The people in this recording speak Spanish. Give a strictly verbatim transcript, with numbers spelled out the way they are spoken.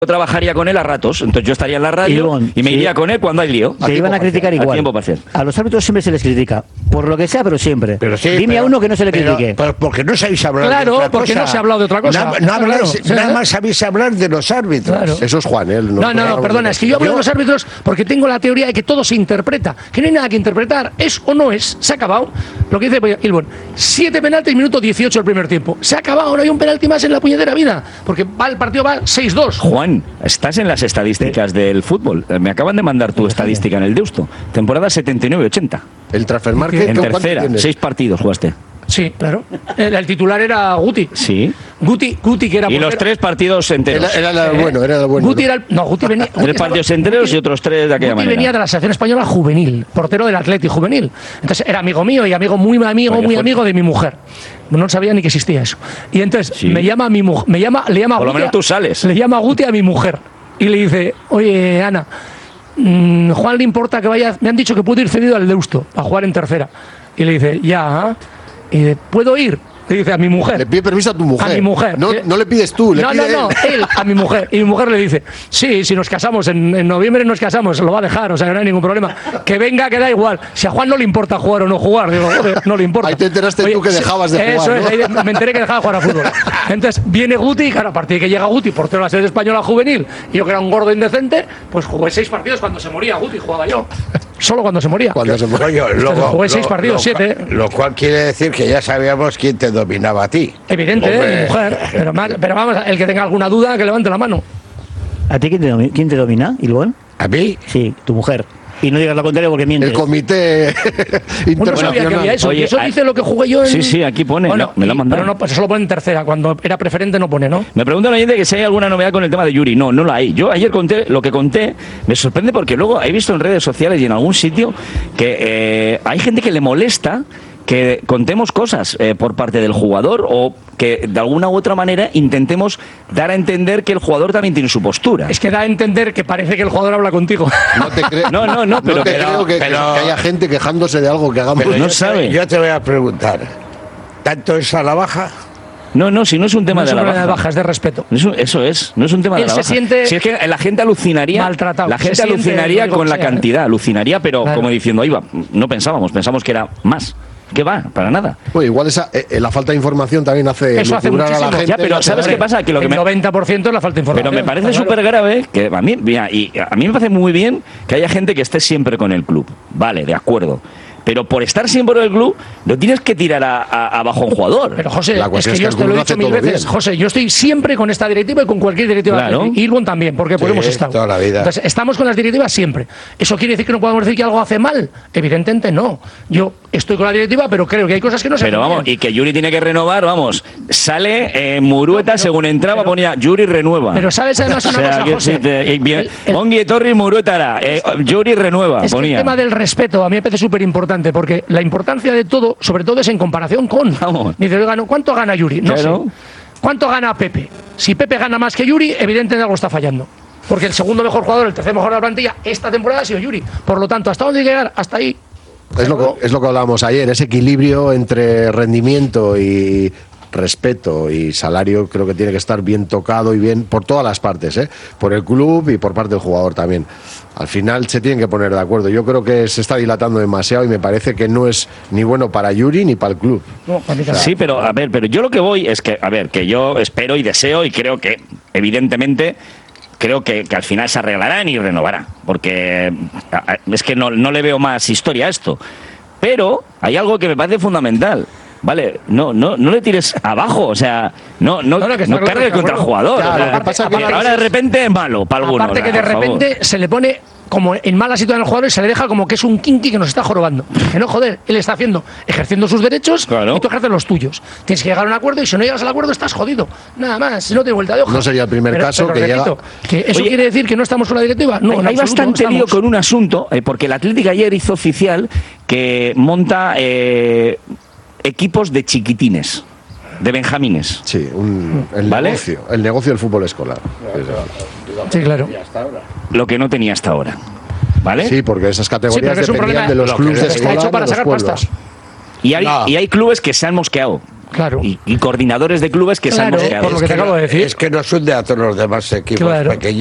trabajaría con él a ratos, entonces yo estaría en la radio y, bueno, y me sí. iría con él cuando hay lío. Te iban a criticar igual. A tiempo parcial. A los árbitros siempre se les critica, por lo que sea, pero siempre. Pero sí, Dime pero, a uno que no se le pero, critique. Pero porque no sabéis hablar claro, de otra cosa. Claro, porque no se ha hablado de otra cosa. No, no habláis, claro, ¿sí? Nada más sabéis hablar de los árbitros. Claro. Eso es Juan, él. No, no, no, no perdona, es que yo hablo yo... de los árbitros porque tengo la teoría de que todo se interpreta, que no hay nada que interpretar, es o no es, se ha acabado. Lo que dice Ilbon, siete penaltis, minuto dieciocho del primer tiempo. Se ha acabado, no hay un penalti más en la puñetera vida, porque va, el partido va seis dos. Juan, estás en las estadísticas del fútbol. Me acaban de mandar tu estadística en el Deusto. Temporada setenta y nueve ochenta. El Transfermarkt. En tercera, seis partidos jugaste. Sí, claro. El, el titular era Guti. Sí. Guti, Guti que era. Y los tres partidos enteros. Era, era el bueno, era el bueno. Guti era el, no, Guti venía. Guti tres partidos enteros Guti, y otros tres de aquella Guti manera. Guti venía de la selección española juvenil, portero del Atleti juvenil. Entonces era amigo mío y amigo muy amigo, Oye, muy fuerte. amigo de mi mujer. No sabía ni que existía eso. Y entonces sí. me llama a mi mujer, me llama, le llama a Por Guti. lo menos tú sales. Le llama a Guti a mi mujer y le dice, oye Ana, mmm, Juan le importa que vaya. Me han dicho que puedo ir cedido al Deusto a jugar en tercera. Y le dice, ya. Y dice, ¿puedo ir? Le dice a mi mujer. Le pide permiso a tu mujer. A mi mujer. No, no le pides tú, le no, pide no, no, él. él a mi mujer. Y mi mujer le dice, sí, si nos casamos, en, en noviembre nos casamos, lo va a dejar, o sea, no hay ningún problema. Que venga, que da igual. Si a Juan no le importa jugar o no jugar, digo, joder, no le importa. Ahí te enteraste Oye, tú que dejabas de eso jugar, Eso ¿no? es, ahí me enteré que dejaba de jugar a fútbol. Entonces viene Guti, y claro, a partir de que llega Guti, portero de la selección española juvenil, y yo que era un gordo indecente, pues jugué seis partidos cuando se moría Guti, jugaba yo. Solo cuando se moría. Cuando se moría. Luego, jugué seis lo, partidos, lo, siete. Lo cual quiere decir que ya sabíamos quién te dominaba a ti. Evidente, ¿eh? Mi mujer. Pero, pero vamos, el que tenga alguna duda, que levante la mano. ¿A ti quién te domina, quién te domina Ilbon? ¿A mí? Sí, tu mujer. Y no digas lo contrario porque mientes. El comité internacional. No sabía que había eso. Oye, y eso a... dice lo que jugué yo en... Sí, sí, aquí pone. Bueno, no, me lo han mandado. Pero no, pues eso lo pone en tercera. Cuando era preferente no pone, ¿no? Me pregunta la oyente que si hay alguna novedad con el tema de Yuri. No, no la hay. Yo ayer conté, lo que conté, me sorprende porque luego he visto en redes sociales y en algún sitio que eh, hay gente que le molesta que contemos cosas eh, por parte del jugador o que de alguna u otra manera intentemos dar a entender que el jugador también tiene su postura. Es que da a entender que parece que el jugador habla contigo. No te creo. No, no, no, pero, no te pero, creo que, pero, que haya gente quejándose de algo que hagamos. Pero no sabe. Yo te voy a preguntar, ¿tanto es a la baja? No, no, si no es un tema no de la baja. No es un baja, es de respeto. Eso, eso es, no es un tema Él de la se baja. siente si es que la gente alucinaría, maltratado. la gente se alucinaría siente, con la sea, cantidad, ¿eh? alucinaría, pero claro. como diciendo, iba, no pensábamos, pensamos que era más. ¿Qué va? Para nada. Pues igual esa, eh, la falta de información también hace Eso hace muchísimo. a la gente. Ya, pero ¿sabes qué pasa? Que lo que el me... noventa por ciento es la falta de información. Pero me parece claro. súper grave que a mí, mira, y a mí me parece muy bien que haya gente que esté siempre con el club. Vale, de acuerdo. Pero por estar siempre en el club, no tienes que tirar a, a, abajo a un jugador. Pero José, la es que, es que yo te lo he dicho mil veces. Bien. José, yo estoy siempre con esta directiva y con cualquier directiva. Claro. Ilbon también, porque sí, pues hemos estado. Toda la vida. Entonces, estamos con las directivas siempre. ¿Eso quiere decir que no podemos decir que algo hace mal? Evidentemente no. Yo estoy con la directiva, pero creo que hay cosas que no se Pero vamos, bien. y que Yuri tiene que renovar, vamos. Sale eh, Murueta, no, pero, según entraba, pero, ponía Yuri renueva. Pero sabes además una o sea, cosa, que, José. Te, bien, Ongi Torri Murueta, eh, Yuri renueva, es ponía. Que el tema del respeto a mí me parece súper importante, porque la importancia de todo, sobre todo, es en comparación con. Vamos. Dice, ¿cuánto gana Yuri? No claro. sé. ¿Cuánto gana Pepe? Si Pepe gana más que Yuri, evidentemente algo está fallando. Porque el segundo mejor jugador, el tercer mejor de la plantilla, esta temporada ha sido Yuri. Por lo tanto, ¿hasta dónde hay que llegar? Hasta ahí. Es lo que, es lo que hablábamos ayer, ese equilibrio entre rendimiento y respeto y salario creo que tiene que estar bien tocado y bien por todas las partes, ¿eh? Por el club y por parte del jugador también. Al final se tienen que poner de acuerdo. Yo creo que se está dilatando demasiado y me parece que no es ni bueno para Yuri ni para el club. No, sí, pero a ver, pero yo lo que voy es que, a ver, que yo espero y deseo y creo que evidentemente creo que, que al final se arreglarán y renovará, porque es que no, no le veo más historia a esto. Pero hay algo que me parece fundamental. Vale, no, no, no le tires abajo, o sea, no, no, no, no, no cargues contra el jugador. Claro, o sea, aparte, pasa aparte, que ahora de repente es malo para algunos. Aparte que de repente favor. se le pone como en mala situación al jugador y se le deja como que es un kinky que nos está jorobando. Que no, joder, él está haciendo, ejerciendo sus derechos claro. y tú ejerces los tuyos. Tienes que llegar a un acuerdo y si no llegas al acuerdo estás jodido. Nada más, no te vuelta de hoja. No sería el primer pero, caso pero, que repito, llega... que ¿Eso Oye, quiere decir que no estamos con la directiva? No, hay, en hay bastante lío con un asunto, eh, porque el Atlético ayer hizo oficial que monta eh, equipos de chiquitines. De benjamines. Sí, un, el, ¿vale? negocio, el negocio del fútbol escolar. Sí, claro. Lo que no tenía hasta ahora. ¿Vale? Sí, porque esas categorías sí, dependían de los clubes de escolar. Está hecho para sacar pastas. Y hay, no. y hay clubes que se han mosqueado Claro. Y, y coordinadores de clubes que claro, se han mosqueado. por lo que te acabo de decir. Es que nos hunde a todos los demás equipos claro. pequeños.